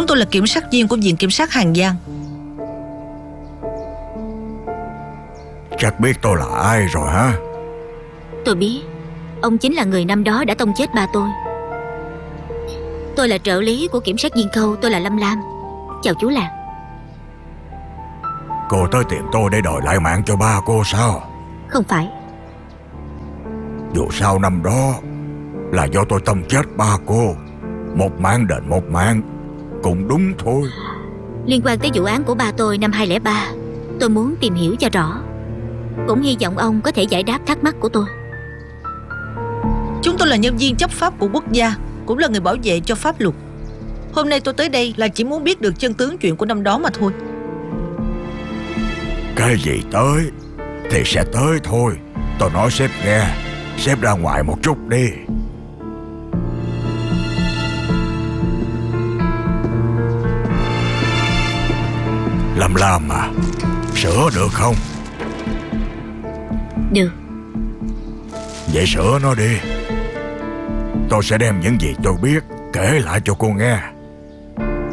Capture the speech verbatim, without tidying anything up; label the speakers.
Speaker 1: tôi là kiểm sát viên của Viện Kiểm sát Hàng Giang.
Speaker 2: Chắc biết tôi là ai rồi hả?
Speaker 3: Tôi biết. Ông chính là người năm đó đã tông chết ba tôi. Tôi là trợ lý của kiểm sát viên Khâu. Tôi là Lâm Lam. Chào chú Lạc.
Speaker 2: Cô tới tìm tôi để đòi lại mạng cho ba cô sao?
Speaker 3: Không phải.
Speaker 2: Dù sao năm đó là do tôi tông chết ba cô. Một mạng đền một mạng, cũng đúng thôi.
Speaker 3: Liên quan tới vụ án của ba tôi năm hai không không ba, tôi muốn tìm hiểu cho rõ. Cũng hy vọng ông có thể giải đáp thắc mắc của tôi.
Speaker 1: Chúng tôi là nhân viên chấp pháp của quốc gia, cũng là người bảo vệ cho pháp luật. Hôm nay tôi tới đây là chỉ muốn biết được chân tướng chuyện của năm đó mà thôi.
Speaker 2: Cái gì tới thì sẽ tới thôi. Tôi nói sếp nghe. Sếp ra ngoài một chút đi. Lâm Lam à, sửa được không?
Speaker 3: Được.
Speaker 2: Vậy sửa nó đi. Tôi sẽ đem những gì tôi biết kể lại cho cô nghe.